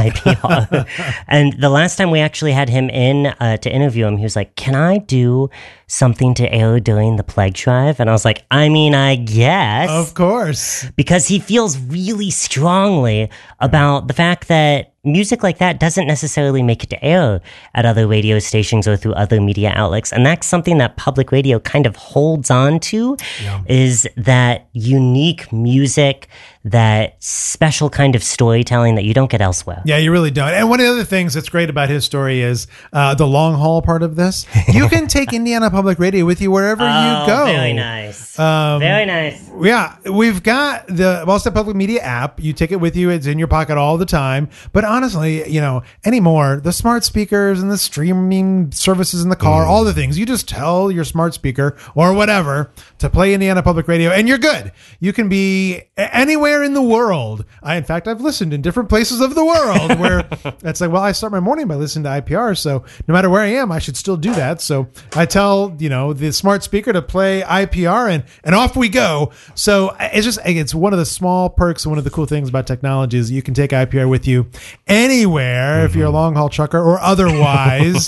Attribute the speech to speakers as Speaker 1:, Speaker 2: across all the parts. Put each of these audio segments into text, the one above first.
Speaker 1: IPR. And the last time we actually had him in to interview him, he was like, "Can I do something to air during the pledge drive?" And I was like, I guess.
Speaker 2: Of course.
Speaker 1: Because he feels really strongly about the fact that music like that doesn't necessarily make it to air at other radio stations or through other media outlets. And that's something that public radio kind of holds on to, is that unique music, that special kind of storytelling that you don't get elsewhere.
Speaker 2: Yeah, you really don't. And one of the other things that's great about his story is the long haul part of this. You can take Indiana Public Radio with you wherever you go.
Speaker 1: Very nice. Very nice.
Speaker 2: Yeah, we've got the Ball State Public Media app. You take it with you. It's in your pocket all the time. But honestly, anymore, the smart speakers and the streaming services in the car, all the things, you just tell your smart speaker or whatever to play Indiana Public Radio and you're good. You can be anywhere in the world. I've listened in different places of the world where it's like, well, I start my morning by listening to IPR. So no matter where I am, I should still do that. So I tell, the smart speaker to play IPR and off we go. So it's one of the small perks and one of the cool things about technology is you can take IPR with you anywhere if you're a long haul trucker or otherwise.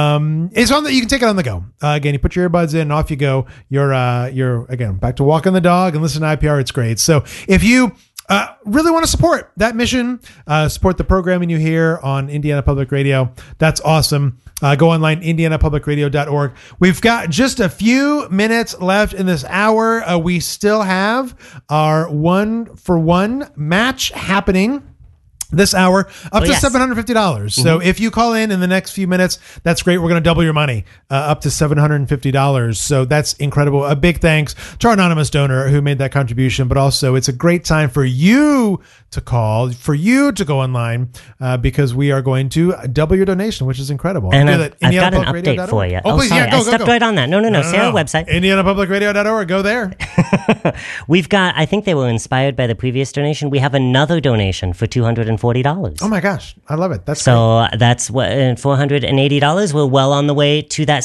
Speaker 2: It's on that you can take it on the go. Again, you put your earbuds in and off you go. You're again back to walking the dog and listen to IPR. It's great. So if you really want to support that mission, support the programming you hear on Indiana Public Radio, that's awesome. Go online, indianapublicradio.org. We've got just a few minutes left in this hour. We still have our 1-for-1 match happening this hour up to $750. So if you call in the next few minutes, that's great. We're going to double your money up to $750. So that's incredible. A big thanks to our anonymous donor who made that contribution, but also it's a great time for you to call, for you to go online because we are going to double your donation, which is incredible.
Speaker 1: And I've got an update for you.
Speaker 2: Oh, please,
Speaker 1: sorry.
Speaker 2: yeah, go,
Speaker 1: I stepped right on that. No. Say our website.
Speaker 2: indianapublicradio.org. Go there.
Speaker 1: We've got, I think they were inspired by the previous donation. We have another donation for $240.
Speaker 2: Oh my gosh. I love it. That's
Speaker 1: great. That's what, $480. We're well on the way to that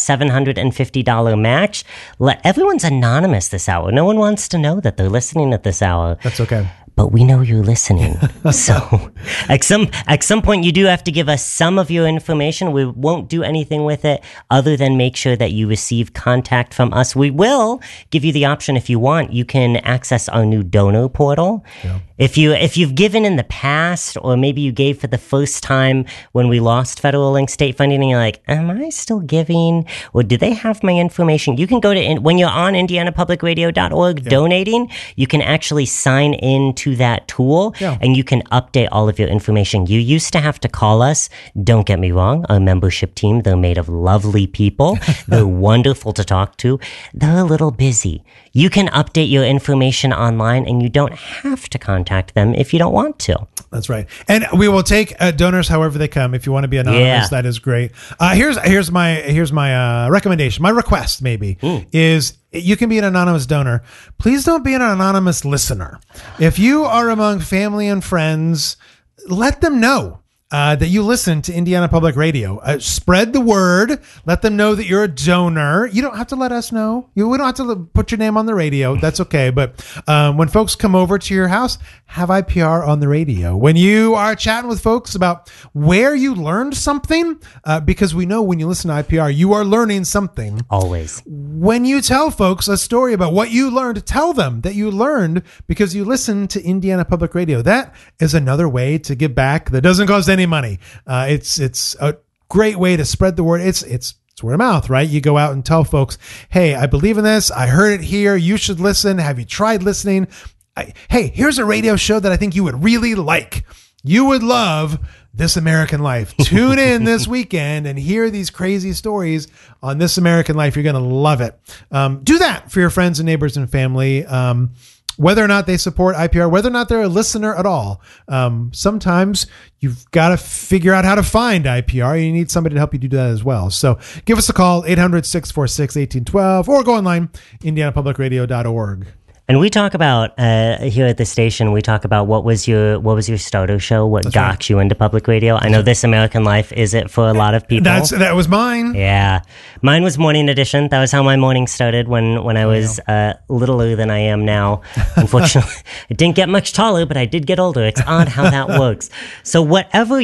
Speaker 1: $750 match. Everyone's anonymous this hour. No one wants to know that they're listening at this hour.
Speaker 2: That's okay.
Speaker 1: But we know you're listening. So at some point, you do have to give us some of your information. We won't do anything with it other than make sure that you receive contact from us. We will give you the option if you want. You can access our new donor portal. Yeah. If you've given in the past, or maybe you gave for the first time when we lost federal link state funding, and you're like, am I still giving? Or do they have my information? You can go to, when you're on indianapublicradio.org donating, you can actually sign in to that tool and you can update all of your information. You used to have to call us. Don't get me wrong. Our membership team, they're made of lovely people. They're wonderful to talk to. They're a little busy. You can update your information online and you don't have to contact them if you don't want to.
Speaker 2: That's right. And we will take donors however they come. If you want to be anonymous, that is great. Here's my recommendation. My request maybe is you can be an anonymous donor. Please don't be an anonymous listener. If you are among family and friends, let them know that you listen to Indiana Public Radio. Spread the word. Let them know that you're a donor. You don't have to let us know. We don't have to put your name on the radio. That's okay. But when folks come over to your house, have IPR on the radio. When you are chatting with folks about where you learned something, because we know when you listen to IPR, you are learning something.
Speaker 1: Always.
Speaker 2: When you tell folks a story about what you learned, tell them that you learned because you listened to Indiana Public Radio. That is another way to give back that doesn't cost any money. It's a great way to spread the word. It's word of mouth, right? You go out and tell folks, hey, I believe in this. I heard it here. You should listen. Have you tried listening? Hey, here's a radio show that I think you would really like. You would love This American Life. Tune in this weekend and hear these crazy stories on This American Life. You're going to love it. Do that for your friends and neighbors and family. Whether or not they support IPR, whether or not they're a listener at all. Sometimes you've got to figure out how to find IPR. You need somebody to help you do that as well. So give us a call, 800-646-1812, or go online, indianapublicradio.org.
Speaker 1: And we talk about here at the station. We talk about what was your starter show? What got you into public radio? I know This American Life is it for a lot of people.
Speaker 2: That was mine.
Speaker 1: Yeah, mine was Morning Edition. That was how my morning started when I was littler than I am now. Unfortunately, I didn't get much taller, but I did get older. It's odd how that works. So whatever